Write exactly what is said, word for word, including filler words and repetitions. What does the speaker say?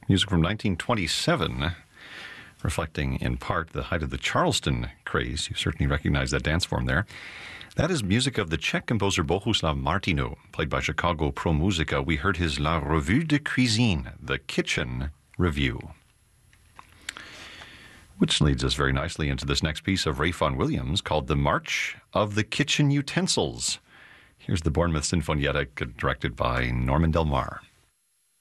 Music from nineteen twenty-seven, reflecting in part the height of the Charleston craze. You certainly recognize that dance form there. That is music of the Czech composer Bohuslav Martinů, played by Chicago Pro Musica. We heard his La Revue de Cuisine, the Kitchen Review. Which leads us very nicely into this next piece of Ralph Vaughan Williams called The March of the Kitchen Utensils. Here's the Bournemouth Sinfonietta, directed by Norman Del Mar.